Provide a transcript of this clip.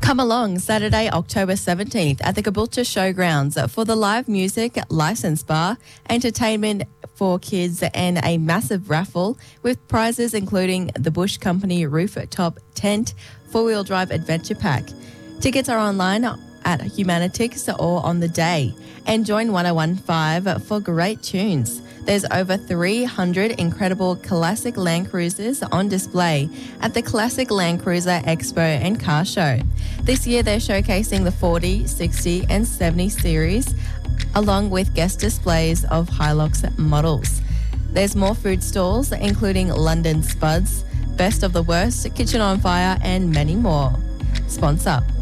Come along Saturday, October 17th at the Caboolture Showgrounds for the live music, license bar, entertainment for kids and a massive raffle with prizes including the Bush Company rooftop tent, four-wheel drive adventure pack. Tickets are online at Humanitix or on the day. And join 1015 for great tunes. There's over 300 incredible classic Land Cruisers on display at the Classic Land Cruiser Expo and Car Show. This year they're showcasing the 40, 60 and 70 series along with guest displays of Hilux models. There's more food stalls including London Spuds, Best of the Worst, Kitchen on Fire and many more. Sponsor